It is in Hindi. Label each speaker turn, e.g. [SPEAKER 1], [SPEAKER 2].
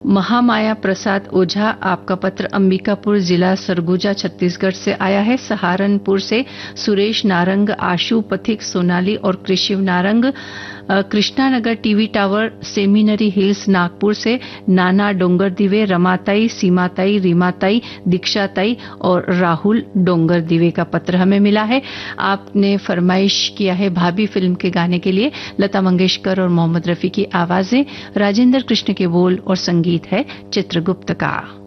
[SPEAKER 1] महामाया प्रसाद ओझा, आपका पत्र अंबिकापुर जिला सरगुजा छत्तीसगढ़ से आया है। सहारनपुर से सुरेश नारंग, आशु पथिक, सोनाली और कृषिव Narang. Krishnanagar TV tower, seminary hills Nagpur से नाना डोंगर दिवे, रमाताई, सीमाताई, रीमाताई, दीक्षाताई और राहुल डोंगर दिवे का पत्र हमें मिला है। आपने फरमाइश किया है भाभी फिल्म के गाने के लिए। लता मंगेशकर और मोहम्मद रफी की आवाजें, राजेंद्र कृष्ण के बोल और संगीत है चित्रगुप्त का।